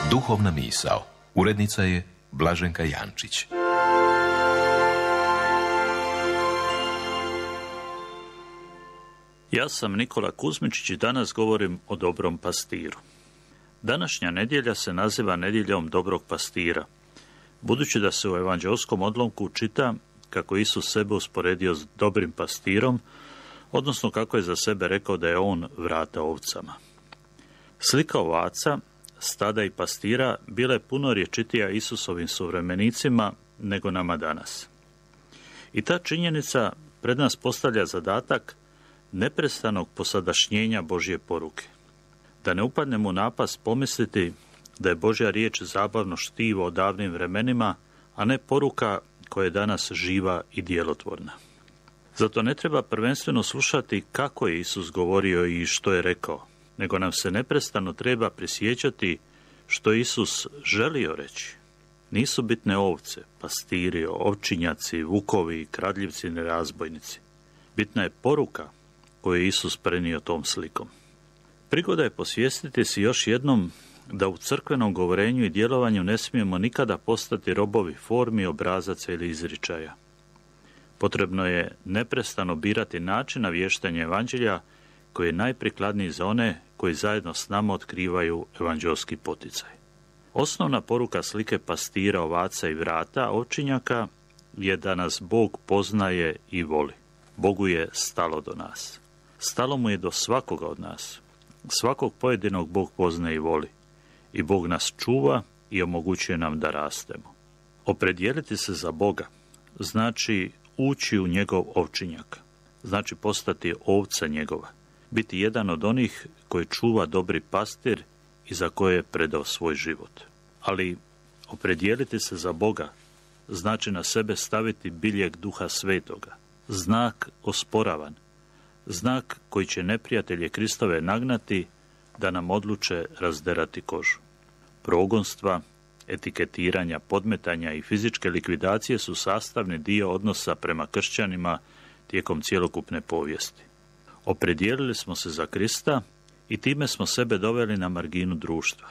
Duhovna misao. Urednica je Blaženka Jančić. Ja sam Nikola Kuzmičić i danas govorim o dobrom pastiru. Današnja nedjelja se naziva nedjeljom dobrog pastira, budući da se u evanđeoskom odlomku čita kako Isus sebe usporedio s dobrim pastirom, odnosno kako je za sebe rekao da je on vrata ovcama. Slika ovaca, stada i pastira bila je puno rječitija Isusovim suvremenicima nego nama danas. I ta činjenica pred nas postavlja zadatak neprestanog posadašnjenja Božje poruke. Da ne upadnemo u napast pomisliti da je Božja riječ zabavno štivo o davnim vremenima, a ne poruka koja je danas živa i djelotvorna. Zato ne treba prvenstveno slušati kako je Isus govorio i što je rekao, nego nam se neprestano treba prisjećati što Isus želio reći. Nisu bitne ovce, pastiri, ovčinjaci, vukovi, kradljivci, nerazbojnici. Bitna je poruka koju je Isus prenio tom slikom. Prigoda je posvijestiti si još jednom da u crkvenom govorenju i djelovanju ne smijemo nikada postati robovi formi, obrazaca ili izričaja. Potrebno je neprestano birati način navještanja evanđelja koji je najprikladniji za one koji zajedno s nama otkrivaju evanđelski poticaj. Osnovna poruka slike pastira, ovaca i vrata, ovčinjaka, je da nas Bog poznaje i voli. Bogu je stalo do nas. Stalo mu je do svakoga od nas. Svakog pojedinog Bog poznaje i voli. I Bog nas čuva i omogućuje nam da rastemo. Opredijeliti se za Boga znači ući u njegov ovčinjak. Znači postati ovca njegova. Biti jedan od onih koji čuva dobri pastir i za koje je predao svoj život. Ali opredijeliti se za Boga znači na sebe staviti biljeg Duha Svetoga. Znak osporavan. Znak koji će neprijatelje Kristove nagnati da nam odluče razderati kožu. Progonstva, etiketiranja, podmetanja i fizičke likvidacije su sastavni dio odnosa prema kršćanima tijekom cjelokupne povijesti. Opredijelili smo se za Krista i time smo sebe doveli na marginu društva.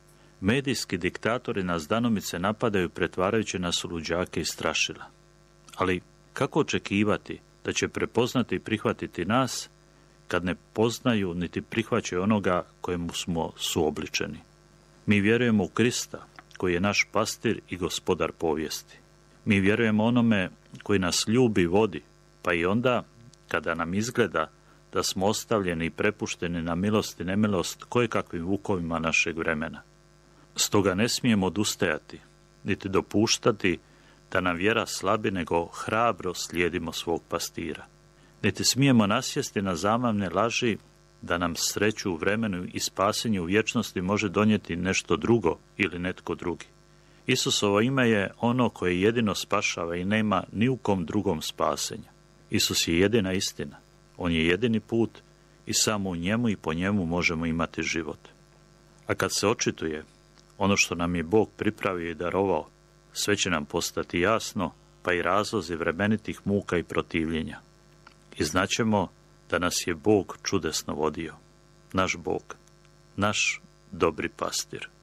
Medijski diktatori nas danomice napadaju pretvarajući nas u luđake i strašila. Ali kako očekivati da će prepoznati i prihvatiti nas kad ne poznaju niti prihvaćaju onoga kojemu smo suobličeni? Mi vjerujemo u Krista, koji je naš pastir i gospodar povijesti. Mi vjerujemo onome koji nas ljubi i vodi, pa i onda kada nam izgleda da smo ostavljeni i prepušteni na milost i nemilost kojekakvim vukovima našeg vremena. Stoga ne smijemo odustajati, niti dopuštati da nam vjera slabi, nego hrabro slijedimo svog pastira. Niti smijemo nasjesti na zamavne laži da nam sreću u vremenu i spasenje u vječnosti može donijeti nešto drugo ili netko drugi. Isusovo ime je ono koje jedino spašava i nema ni u kom drugom spasenja. Isus je jedina istina. On je jedini put i samo u njemu i po njemu možemo imati život. A kad se očituje ono što nam je Bog pripravio i darovao, sve će nam postati jasno, pa i razlozi vremenitih muka i protivljenja. I znaćemo da nas je Bog čudesno vodio. Naš Bog, naš dobri pastir.